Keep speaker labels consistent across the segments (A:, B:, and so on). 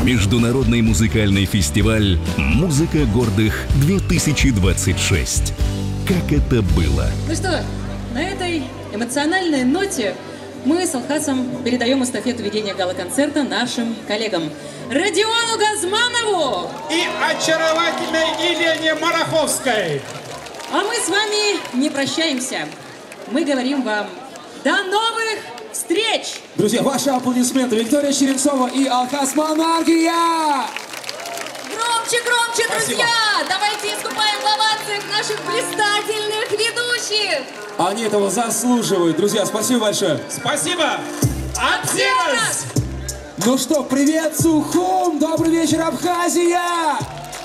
A: Международный музыкальный фестиваль «Музыка гордых-2026». Как это было?
B: Ну что, на этой эмоциональной ноте мы с Алхасом передаем эстафету ведения гала-концерта нашим коллегам Родиону Газманову
C: и очаровательной Елене Мараховской.
B: А мы с вами не прощаемся. Мы говорим вам до новых встреч!
D: Друзья, ваши аплодисменты. Виктория Черенцова и Алхас Монархия!
B: Громче, громче,
C: Спасибо.
B: друзья! Давайте искупаем в овациях наших блистательных ведущих!
D: Они этого заслуживают. Друзья, спасибо большое.
C: Спасибо! От всех нас!
D: Ну что, привет, Сухум! Добрый вечер, Абхазия!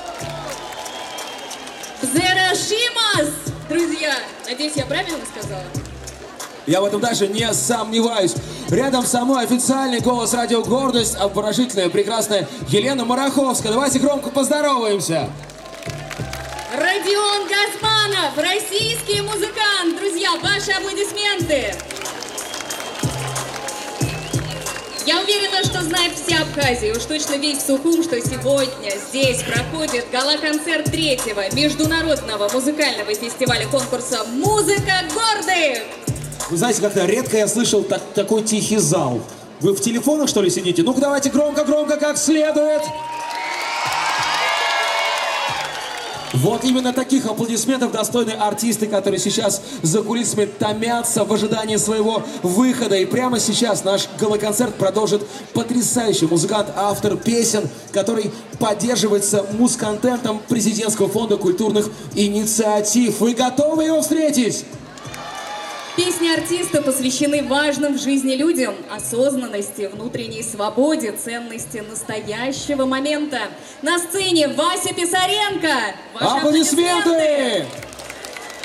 B: Зерашимас, друзья! Надеюсь, я правильно сказала?
D: Я в этом даже не сомневаюсь. Рядом со мной официальный голос радио «Гордость», обворожительная, прекрасная Елена Мараховская. Давайте громко поздороваемся.
B: Родион Газманов, российский музыкант. Друзья, ваши аплодисменты. Я уверена, что знает вся Абхазия, уж точно весь Сухум, что сегодня здесь проходит гала-концерт 3-го международного музыкального фестиваля конкурса «Музыка гордых».
D: Вы знаете, как-то редко я слышал такой тихий зал. Вы в телефонах, что ли, сидите? Ну-ка, давайте громко-громко, как следует. Вот именно таких аплодисментов достойны артисты, которые сейчас за кулисами томятся в ожидании своего выхода. И прямо сейчас наш гала-концерт продолжит потрясающий музыкант, автор песен, который поддерживается музконтентом Президентского фонда культурных инициатив. Вы готовы его встретить?
B: Песни артиста посвящены важным в жизни людям, осознанности, внутренней свободе, ценности настоящего момента. На сцене Вася Писаренко. Ваши
D: Аплодисменты!